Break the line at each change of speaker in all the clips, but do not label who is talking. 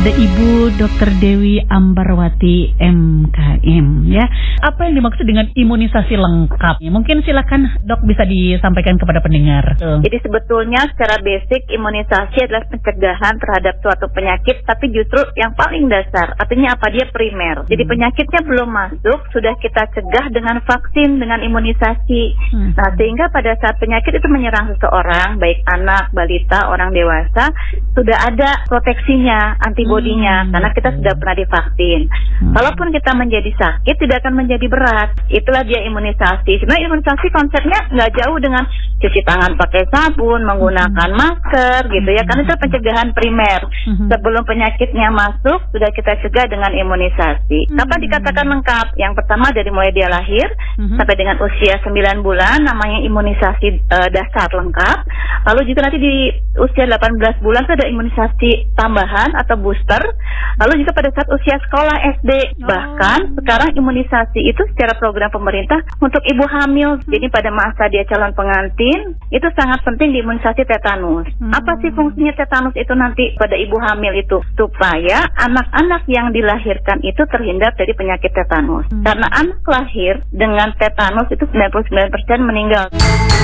Ada Ibu Dr. Dewi Ambarwati MKM ya. Apa yang dimaksud dengan imunisasi lengkap? Mungkin silakan Dok bisa disampaikan kepada pendengar.
Jadi sebetulnya secara basic imunisasi adalah pencegahan terhadap suatu penyakit, tapi justru yang paling dasar. Artinya apa? Dia primer. Jadi penyakitnya belum masuk, sudah kita cegah dengan vaksin, dengan imunisasi. Nah, sehingga pada saat penyakit itu menyerang seseorang, baik anak, balita, orang dewasa, sudah ada proteksinya, antibodinya, karena kita sudah pernah divaksin. Kalaupun kita menjadi sakit, tidak akan menjadi berat. Itulah dia imunisasi. Sebenarnya imunisasi konsepnya nggak jauh dengan cuci tangan pakai sabun, menggunakan masker, gitu ya. Karena itu pencegahan primer. Sebelum penyakitnya masuk, sudah kita cegah dengan imunisasi. Kapan dikatakan lengkap? Yang pertama dari mulai dia lahir sampai dengan usia 9 bulan, namanya imunisasi dasar lengkap. Lalu juga nanti di usia 18 bulan itu ada imunisasi tambahan atau booster. Lalu juga pada saat usia sekolah SD. Bahkan sekarang imunisasi itu secara program pemerintah untuk ibu hamil. Jadi pada masa dia calon pengantin, itu sangat penting diimunisasi tetanus. Apa sih fungsinya tetanus itu nanti pada ibu hamil itu? Supaya anak-anak yang dilahirkan itu terhindar dari penyakit tetanus. Karena anak lahir dengan tetanus itu 99% meninggal.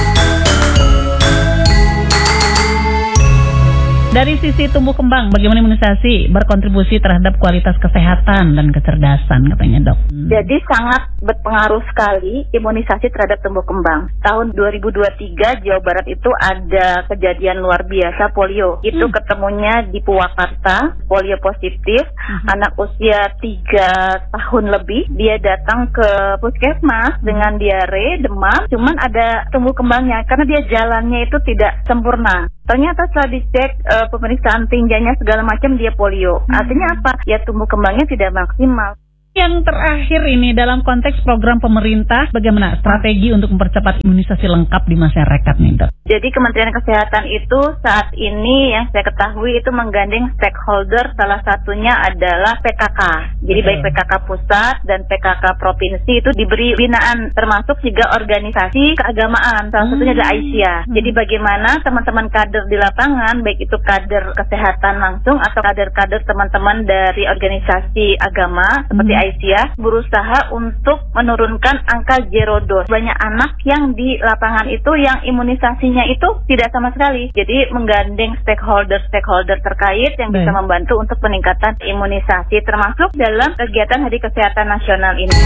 Dari sisi tumbuh kembang, bagaimana imunisasi berkontribusi terhadap kualitas kesehatan dan kecerdasan, katanya Dok?
Jadi sangat berpengaruh sekali imunisasi terhadap tumbuh kembang. Tahun 2023 Jawa Barat itu ada kejadian luar biasa polio. Itu ketemunya di Purwakarta, polio positif, anak usia 3 tahun lebih. Dia datang ke puskesmas dengan diare, demam, cuman ada tumbuh kembangnya karena dia jalannya itu tidak sempurna. Ternyata setelah dicek pemeriksaan tinjanya segala macam dia polio. Artinya apa? Ya tumbuh kembangnya tidak maksimal.
Yang terakhir ini dalam konteks program pemerintah, bagaimana strategi untuk mempercepat imunisasi lengkap di masyarakat nih Dok?
Jadi Kementerian Kesehatan itu saat ini yang saya ketahui itu menggandeng stakeholder, salah satunya adalah PKK. Jadi baik PKK pusat dan PKK provinsi itu diberi binaan, termasuk juga organisasi keagamaan, salah satunya adalah Aisyah. Jadi bagaimana teman-teman kader di lapangan, baik itu kader kesehatan langsung atau kader-kader teman-teman dari organisasi agama seperti Aisyah berusaha untuk menurunkan angka zero dose. Banyak anak yang di lapangan itu yang imunisasinya itu tidak sama sekali. Jadi menggandeng stakeholder terkait yang bisa membantu untuk peningkatan imunisasi termasuk dalam kegiatan Hari Kesehatan Nasional ini.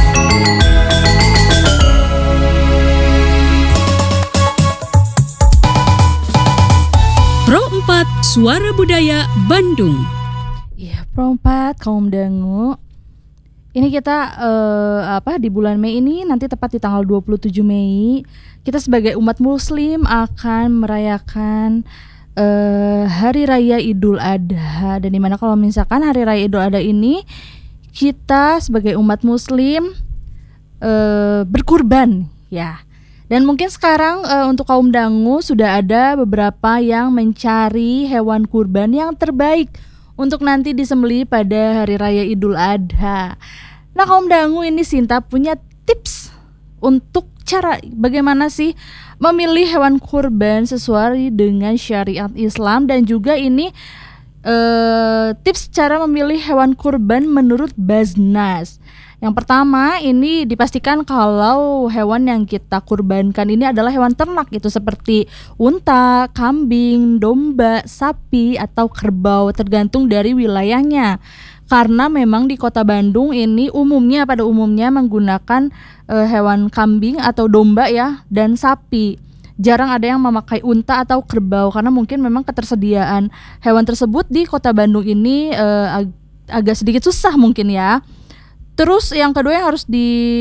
Pro 4 Suara Budaya Bandung.
Iya, Pro 4 kaum dangu. Ini kita di bulan Mei ini nanti tepat di tanggal 27 Mei kita sebagai umat muslim akan merayakan Hari Raya Idul Adha. Dan dimana kalau misalkan Hari Raya Idul Adha ini kita sebagai umat muslim berkurban ya. Dan mungkin sekarang untuk kaum dangu sudah ada beberapa yang mencari hewan kurban yang terbaik untuk nanti disembelih pada Hari Raya Idul Adha. Nah kaum dangu ini Sinta punya tips untuk cara bagaimana sih memilih hewan kurban sesuai dengan syariat Islam. Dan juga ini tips cara memilih hewan kurban menurut Basnas. Yang pertama ini dipastikan kalau hewan yang kita kurbankan ini adalah hewan ternak, itu seperti unta, kambing, domba, sapi, atau kerbau tergantung dari wilayahnya. Karena memang di kota Bandung ini pada umumnya menggunakan hewan kambing atau domba ya dan sapi. Jarang ada yang memakai unta atau kerbau karena mungkin memang ketersediaan hewan tersebut di kota Bandung ini agak sedikit susah mungkin ya. Terus yang kedua yang harus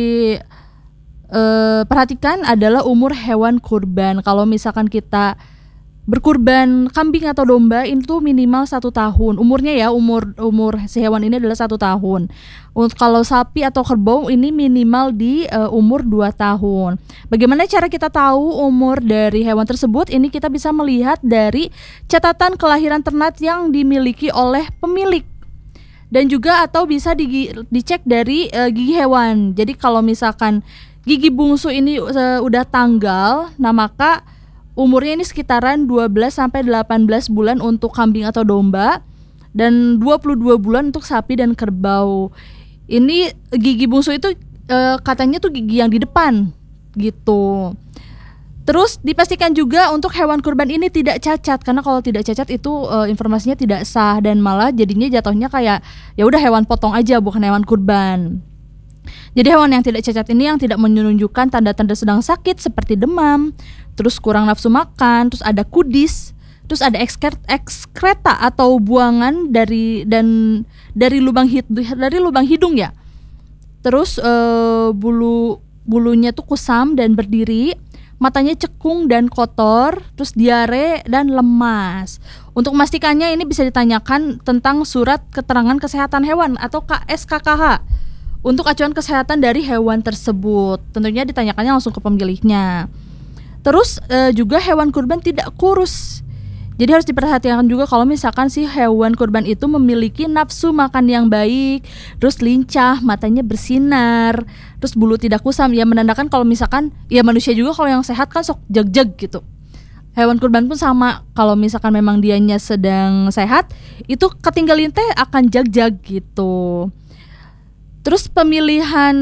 diperhatikan adalah umur hewan kurban. Kalau misalkan kita berkurban kambing atau domba itu minimal 1 tahun umurnya ya, umur si hewan ini adalah 1 tahun. Untuk kalau sapi atau kerbau ini minimal di umur 2 tahun. Bagaimana cara kita tahu umur dari hewan tersebut? Ini kita bisa melihat dari catatan kelahiran ternak yang dimiliki oleh pemilik. Dan juga atau bisa dicek dari gigi hewan. Jadi kalau misalkan gigi bungsu ini udah tanggal, nah maka umurnya ini sekitaran 12 sampai 18 bulan untuk kambing atau domba. dan 22 bulan untuk sapi dan kerbau. Ini gigi bungsu itu katanya tuh gigi yang di depan gitu. Terus dipastikan juga untuk hewan kurban ini tidak cacat, karena kalau tidak cacat itu informasinya tidak sah dan malah jadinya jatuhnya kayak ya udah hewan potong aja bukan hewan kurban. Jadi hewan yang tidak cacat ini yang tidak menunjukkan tanda-tanda sedang sakit seperti demam, terus kurang nafsu makan, terus ada kudis, terus ada ekskreta atau buangan dari lubang hidung ya. Terus bulunya tuh kusam dan berdiri, matanya cekung dan kotor, terus diare dan lemas. Untuk memastikannya ini bisa ditanyakan tentang surat keterangan kesehatan hewan atau SKKH untuk acuan kesehatan dari hewan tersebut. Tentunya ditanyakannya langsung ke pemiliknya. Terus juga hewan kurban tidak kurus. Jadi harus diperhatikan juga kalau misalkan si hewan kurban itu memiliki nafsu makan yang baik, terus lincah, matanya bersinar, terus bulu tidak kusam, ya menandakan kalau misalkan ya manusia juga kalau yang sehat kan sok jag-jag gitu. Hewan kurban pun sama, kalau misalkan memang dianya sedang sehat, itu ketinggalin teh akan jag-jag gitu. Terus pemilihan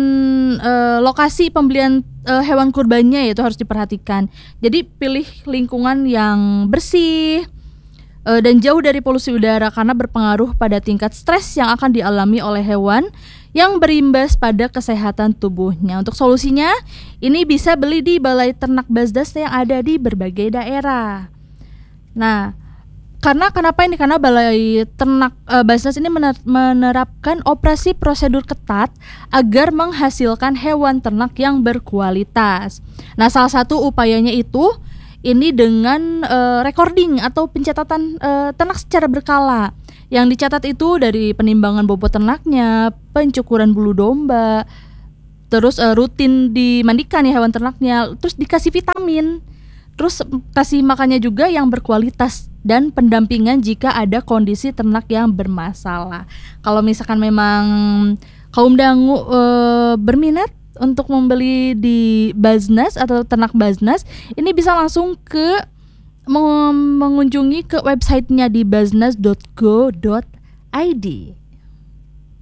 lokasi pembelian hewan kurbannya itu harus diperhatikan. Jadi pilih lingkungan yang bersih dan jauh dari polusi udara karena berpengaruh pada tingkat stres yang akan dialami oleh hewan yang berimbas pada kesehatan tubuhnya. Untuk solusinya, ini bisa beli di Balai Ternak Basnas yang ada di berbagai daerah. Nah, kenapa ini? Karena Balai Ternak Basnas ini menerapkan operasi prosedur ketat agar menghasilkan hewan ternak yang berkualitas. Nah, salah satu upayanya itu ini dengan recording atau pencatatan ternak secara berkala. Yang dicatat itu dari penimbangan bobot ternaknya, pencukuran bulu domba, terus rutin dimandikan ya hewan ternaknya, terus dikasih vitamin. Terus kasih makannya juga yang berkualitas dan pendampingan jika ada kondisi ternak yang bermasalah. Kalau misalkan memang kaum dangu berminat untuk membeli di Basnas atau Ternak Basnas, ini bisa langsung ke mengunjungi ke websitenya di basnas.go.id.